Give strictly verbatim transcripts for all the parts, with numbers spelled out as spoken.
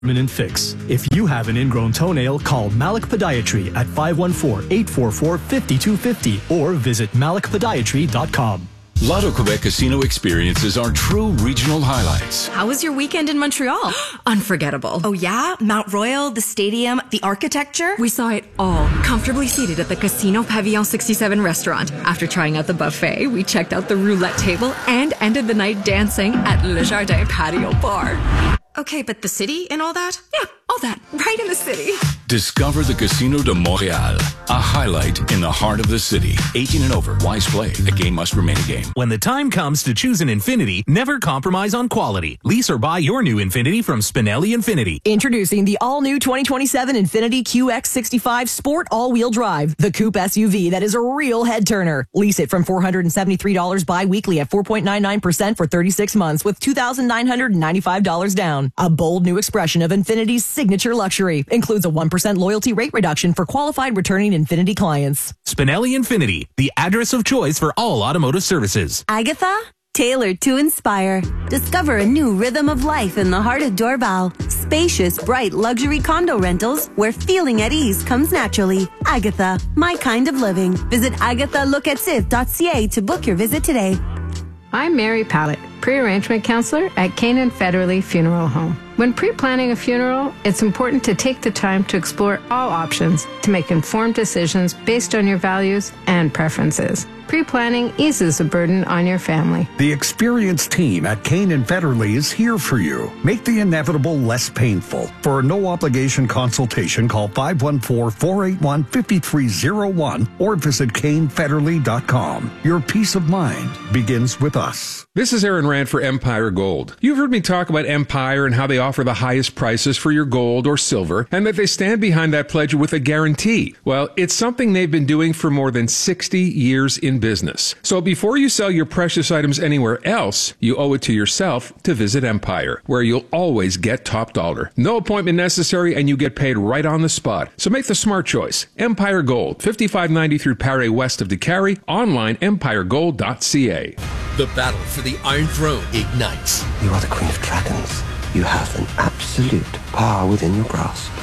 Permanent fix. If you have an ingrown toenail, call Malik Podiatry at five one four, eight four four, five two five zero or visit malik podiatry dot com. Lotto Quebec casino experiences are true regional highlights. How was your weekend in Montreal? Unforgettable. Oh yeah? Mount Royal, the stadium, the architecture? We saw it all, comfortably seated at the Casino Pavillon sixty-seven restaurant. After trying out the buffet, we checked out the roulette table and ended the night dancing at Le Jardin Patio Bar. Okay, but the city and all that? Yeah, all that, right in the city. Discover the Casino de Montréal, a highlight in the heart of the city. eighteen and over, wise play. The game must remain a game. When the time comes to choose an Infiniti, never compromise on quality. Lease or buy your new Infiniti from Spinelli Infiniti. Introducing the all-new twenty twenty-seven Infiniti Q X sixty-five Sport All-Wheel Drive, the coupe S U V that is a real head-turner. Lease it from four hundred seventy-three dollars bi-weekly at four point nine nine percent for thirty-six months with two thousand nine hundred ninety-five dollars down. A bold new expression of Infiniti's signature luxury. Includes a one percent loyalty rate reduction for qualified returning Infiniti clients. Spinelli Infiniti, the address of choice for all automotive services. Agatha, tailored to inspire. Discover a new rhythm of life in the heart of Dorval. Spacious, bright luxury condo rentals where feeling at ease comes naturally. Agatha, my kind of living. Visit agatha locative dot c a to book your visit today. I'm Mary Pallett, pre-arrangement counselor at Canaan Federally Funeral Home. When pre-planning a funeral, it's important to take the time to explore all options to make informed decisions based on your values and preferences. Pre-planning eases the burden on your family. The experienced team at Canaan Federally is here for you. Make the inevitable less painful. For a no-obligation consultation, call five one four, four eight one, five three zero one or visit kane federally dot com. Your peace of mind begins with us. This is Aaron Rand for Empire Gold. You've heard me talk about Empire and how they offer the highest prices for your gold or silver, and that they stand behind that pledge with a guarantee. Well, it's something they've been doing for more than sixty years in business. So before you sell your precious items anywhere else, you owe it to yourself to visit Empire, where you'll always get top dollar. No appointment necessary, and you get paid right on the spot. So make the smart choice. Empire Gold, fifty-five ninety-three Paré west of DeCarry, online empire gold dot c a. The battle for the Iron Throne ignites. You are the Queen of Dragons. You have an absolute power within your grasp.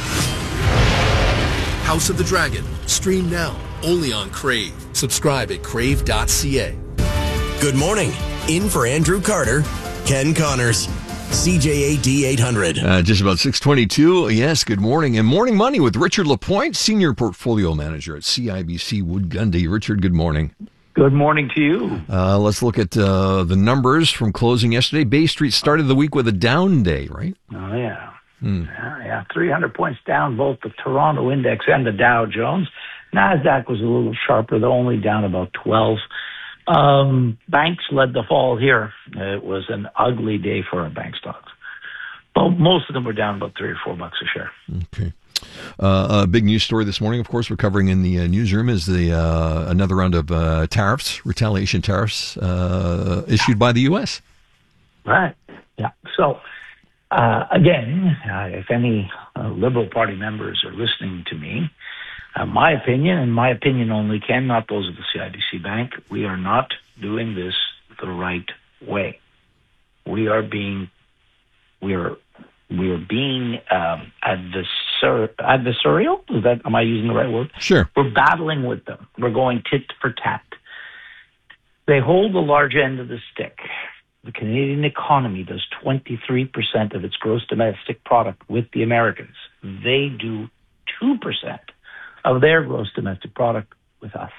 House of the Dragon. Stream now, only on Crave. Subscribe at crave dot c a. Good morning. In for Andrew Carter, Ken Connors, C J A D eight hundred. Uh, just about six twenty-two. Yes, good morning. And Morning Money with Richard Lapointe, Senior Portfolio Manager at C I B C Wood Gundy. Richard, good morning. Good morning to you. Uh, let's look at uh, the numbers from closing yesterday. Bay Street started the week with a down day, right? Oh, yeah. Hmm. Yeah, yeah. three hundred points down, both the Toronto Index and the Dow Jones. NASDAQ was a little sharper, though, only down about twelve. Um, banks led the fall here. It was an ugly day for our bank stocks. Well, most of them were down about three or four bucks a share. Okay. Uh, a big news story this morning, of course, we're covering in the uh, newsroom is the uh, another round of uh, tariffs, retaliation tariffs uh, issued by the U S. Right. Yeah. So, uh, again, uh, if any uh, Liberal Party members are listening to me, uh, my opinion, and my opinion only, Ken, not those of the C I B C Bank, we are not doing this the right way. We are being, we are, we are being um, adversar- adversarial. Is that, am I using the right word? Sure. We're battling with them. We're going tit for tat. They hold the large end of the stick. The Canadian economy does twenty-three percent of its gross domestic product with the Americans. They do two percent of their gross domestic product with us.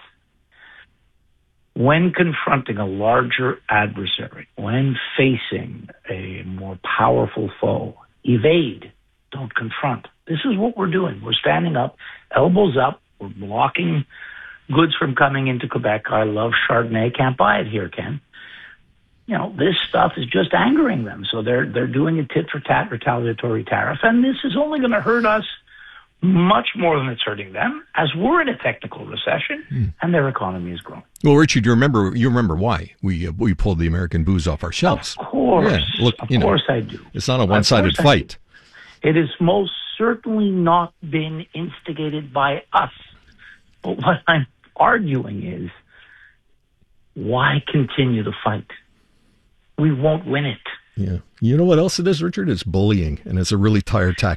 When confronting a larger adversary, when facing a more powerful foe, evade, don't confront. This is what we're doing. We're standing up, elbows up. We're blocking goods from coming into Quebec. I love Chardonnay. Can't buy it here, Ken. You know, this stuff is just angering them. So they're they're doing a tit-for-tat retaliatory tariff. And this is only going to hurt us much more than it's hurting them, as we're in a technical recession mm. and their economy is growing. Well, Richard, you remember you remember why we uh, we pulled the American booze off our shelves. Of course. Yeah, look, of you course know, I do. It's not a one-sided fight. It has most certainly not been instigated by us. But what I'm arguing is, why continue the fight? We won't win it. Yeah. You know what else it is, Richard? It's bullying, and it's a really tired tactic.